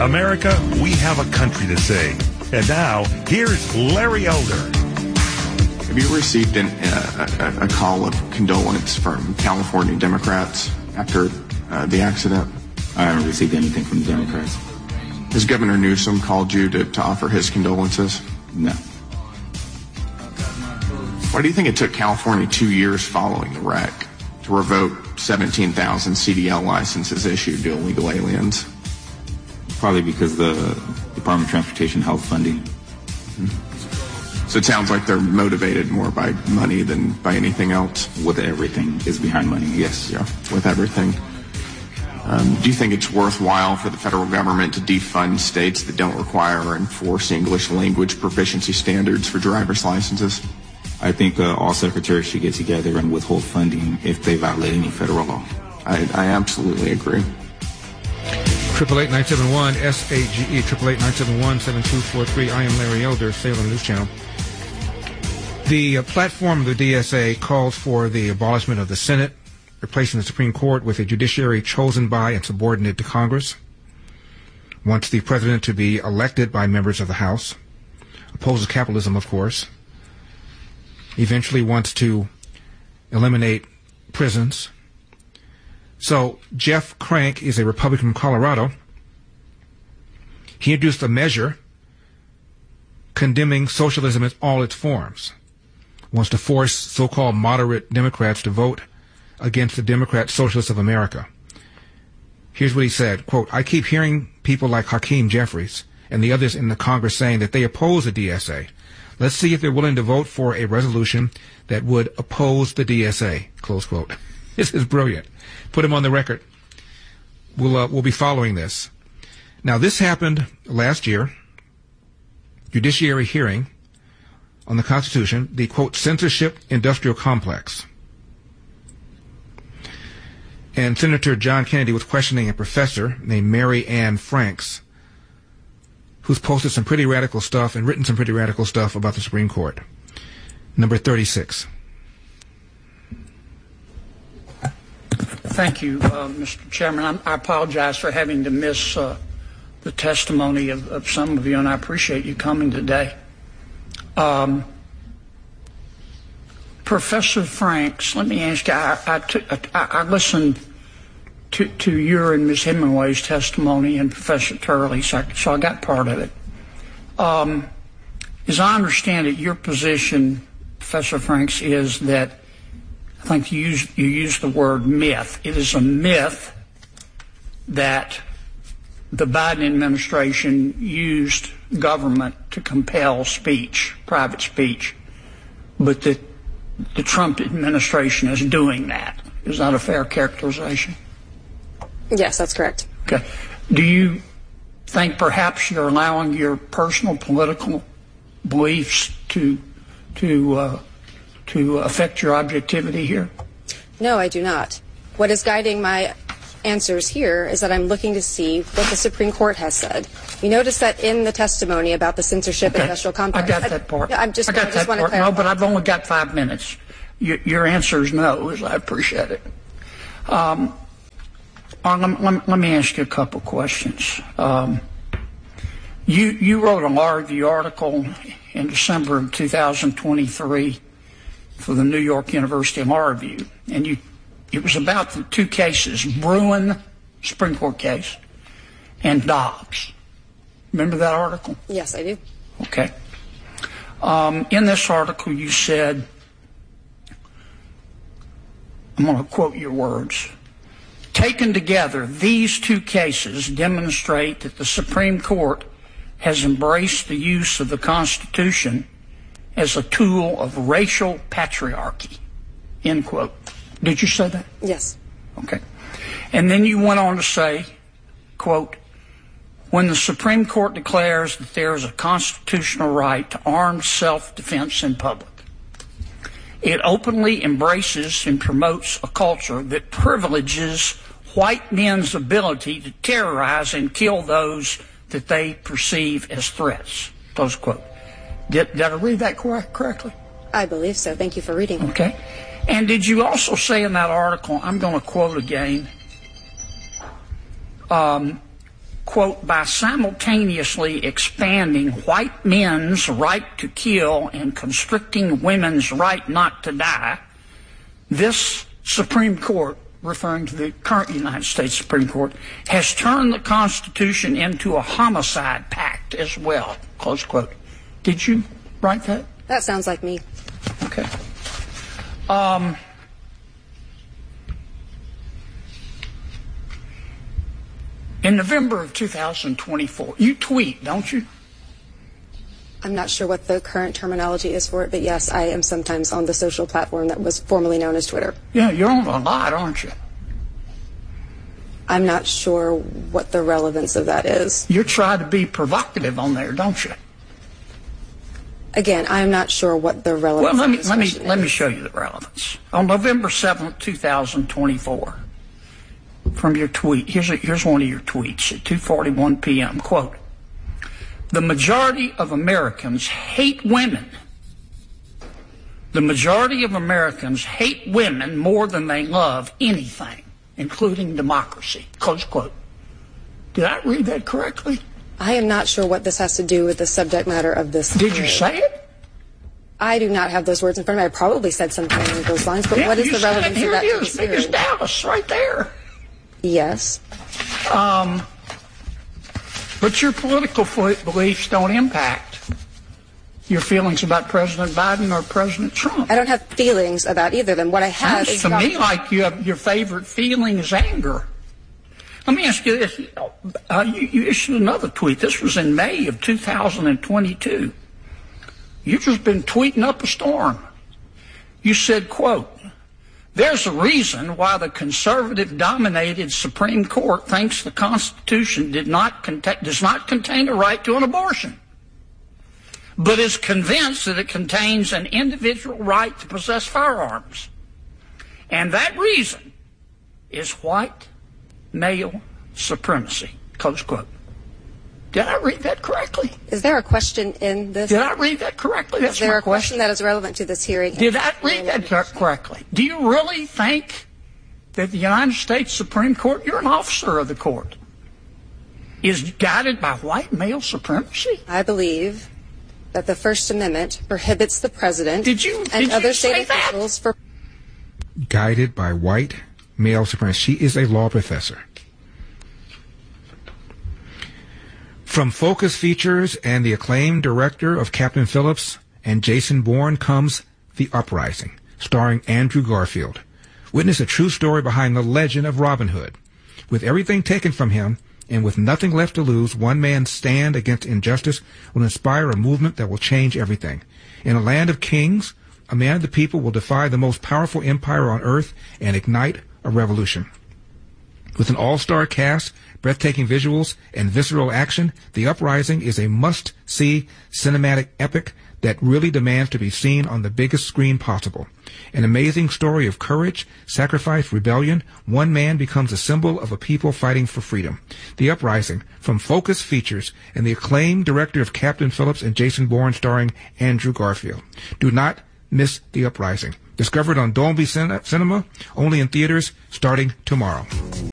America, we have a country to save. And now, here's Larry Elder. Have you received a call of condolence from California Democrats after the accident? I haven't received anything from the Democrats. Has Governor Newsom called you to offer his condolences? No. Why do you think it took California 2 years following the wreck to revoke 17,000 CDL licenses issued to illegal aliens? Probably because the Department of Transportation held funding. Mm-hmm. So it sounds like they're motivated more by money than by anything else? With everything is behind money, yes. Yeah, with everything. Do you think it's worthwhile for the federal government to defund states that don't require or enforce English language proficiency standards for driver's licenses? I think all secretaries should get together and withhold funding if they violate any federal law. I absolutely agree. 888-971-SAGE, 888-971-7243. I am Larry Elder, Salem News Channel. The platform of the DSA calls for the abolishment of the Senate, replacing the Supreme Court with a judiciary chosen by and subordinate to Congress. Wants the president to be elected by members of the House. Opposes capitalism, of course. Eventually wants to eliminate prisons. So Jeff Crank is a Republican from Colorado. He introduced a measure condemning socialism in all its forms. Wants to force so-called moderate Democrats to vote against the Democrat Socialists of America. Here's what he said, quote, I keep hearing people like Hakeem Jeffries and the others in the Congress saying that they oppose the DSA. Let's see if they're willing to vote for a resolution that would oppose the DSA, close quote. This is brilliant. Put him on the record. We'll be following this. Now, this happened last year, judiciary hearing on the Constitution, the, quote, censorship industrial complex. And Senator John Kennedy was questioning a professor named Mary Ann Franks, who's posted some pretty radical stuff and written some pretty radical stuff about the Supreme Court. Number 36. Thank you, Mr. Chairman. I apologize for having to miss the testimony of some of you, and I appreciate you coming today. Professor Franks, let me ask you, I listened to your and Ms. Hemingway's testimony and Professor Turley's, so I got part of it. As I understand it, your position, Professor Franks, is that, I think you used the word myth. It is a myth that the Biden administration used government to compel speech, private speech, but that the Trump administration is doing that. Is that a fair characterization? Yes, that's correct. Okay. Do you think perhaps you're allowing your personal political beliefs to affect your objectivity here? No, I do not. What is guiding my answers here is that I'm looking to see what the Supreme Court has said. You notice that in the testimony about the censorship industrial complex. I got that part. I just want to clarify. No, but I've only got 5 minutes. Your answer is no, I appreciate it. Let me ask you a couple questions. You wrote a law review article in December of 2023 for the New York University Law Review, and it was about the two cases, Bruin, Supreme Court case, and Dobbs. Remember that article? Yes, I do. Okay. In this article, you said, I'm going to quote your words, taken together, these two cases demonstrate that the Supreme Court has embraced the use of the Constitution as a tool of racial patriarchy, end quote. Did you say that? Yes. Okay. And then you went on to say, quote, when the Supreme Court declares that there is a constitutional right to armed self-defense in public, it openly embraces and promotes a culture that privileges white men's ability to terrorize and kill those that they perceive as threats, close quote. Did I read that correctly? I believe so. Thank you for reading. Okay. And did you also say in that article, I'm going to quote again, quote, by simultaneously expanding white men's right to kill and constricting women's right not to die, this Supreme Court, referring to the current United States Supreme Court, has turned the Constitution into a homicide pact as well, close quote. Did you write that? That sounds like me. Okay. In November of 2024, you tweet, don't you? I'm not sure what the current terminology is for it, but yes, I am sometimes on the social platform that was formerly known as Twitter. Yeah, you're on a lot, aren't you? I'm not sure what the relevance of that is. You try to be provocative on there, don't you? Again, I'm not sure what the relevance Well, of this question is. let me show you the relevance. On November 7th, 2024, from your tweet, here's one of your tweets at 2:41 p.m., quote, the majority of Americans hate women. The majority of Americans hate women more than they love anything, including democracy, close quote. Did I read that correctly? I am not sure what this has to do with the subject matter of this. Did you say it? I do not have those words in front of me. I probably said something along those lines, but what is the relevance of that? Here it is, big as Dallas, right there. Yes. But your political beliefs don't impact your feelings about President Biden or President Trump. I don't have feelings about either of them. What I have is... Sounds to me like you have your favorite feeling is anger. Let me ask you this. You issued another tweet. This was in May of 2022. You've just been tweeting up a storm. You said, quote, there's a reason why the conservative-dominated Supreme Court thinks the Constitution does not contain a right to an abortion, but is convinced that it contains an individual right to possess firearms. And that reason is white male supremacy, close quote. Did I read that correctly? Is there a question in this? Did I read that correctly? That's is there my a question that is relevant to this hearing? Did I read that correctly? Do you really think that the United States Supreme Court, you're an officer of the court, is guided by white male supremacy? I believe that the First Amendment prohibits the president and other state officials from... Guided by white male supremacy. She is a law professor. From Focus Features and the acclaimed director of Captain Phillips and Jason Bourne comes The Uprising, starring Andrew Garfield. Witness a true story behind the legend of Robin Hood. With everything taken from him and with nothing left to lose, one man's stand against injustice will inspire a movement that will change everything. In a land of kings, a man of the people will defy the most powerful empire on earth and ignite a revolution. With an all-star cast, breathtaking visuals, and visceral action, The Uprising is a must-see cinematic epic that really demands to be seen on the biggest screen possible. An amazing story of courage, sacrifice, rebellion. One man becomes a symbol of a people fighting for freedom. The Uprising, from Focus Features and the acclaimed director of Captain Phillips and Jason Bourne, starring Andrew Garfield. Do not miss The Uprising. Discovered on Dolby Cinema, only in theaters starting tomorrow.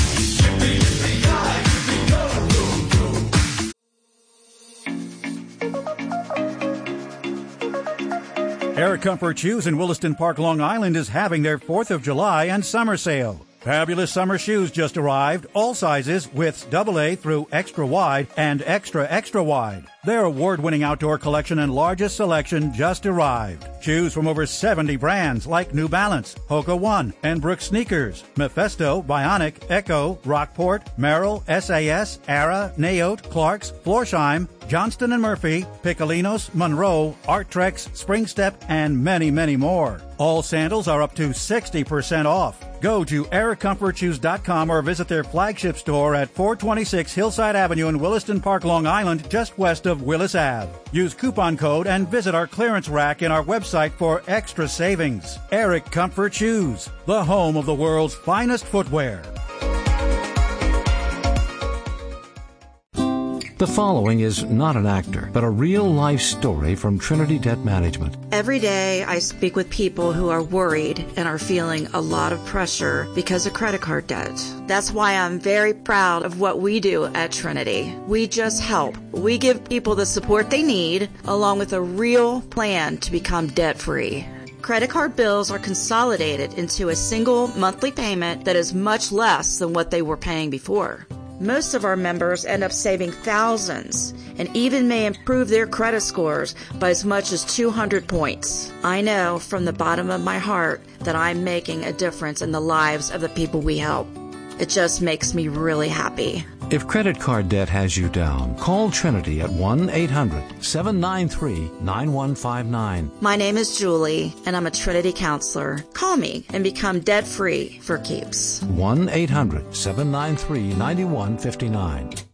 Air Comfort Shoes in Williston Park, Long Island is having their 4th of July and summer sale. Fabulous summer shoes just arrived, all sizes, widths AA through extra wide and extra wide. Their award-winning outdoor collection and largest selection just arrived. Shoes from over 70 brands like New Balance, Hoka One, and Brooks Sneakers, Mephisto, Bionic, Echo, Rockport, Merrill, SAS, Ara, Naote, Clarks, Florsheim, Johnston & Murphy, Piccolinos, Monroe, Arttrex, Springstep, and many, many more. All sandals are up to 60% off. Go to aircomfortshoes.com or visit their flagship store at 426 Hillside Avenue in Williston Park, Long Island, just west of Willis Ave. Use coupon code and visit our clearance rack in our website for extra savings. Eric Comfort Shoes, the home of the world's finest footwear. The following is not an actor, but a real-life story from Trinity Debt Management. Every day I speak with people who are worried and are feeling a lot of pressure because of credit card debt. That's why I'm very proud of what we do at Trinity. We just help. We give people the support they need, along with a real plan to become debt-free. Credit card bills are consolidated into a single monthly payment that is much less than what they were paying before. Most of our members end up saving thousands and even may improve their credit scores by as much as 200 points. I know from the bottom of my heart that I'm making a difference in the lives of the people we help. It just makes me really happy. If credit card debt has you down, call Trinity at 1-800-793-9159. My name is Julie, and I'm a Trinity counselor. Call me and become debt-free for keeps. 1-800-793-9159.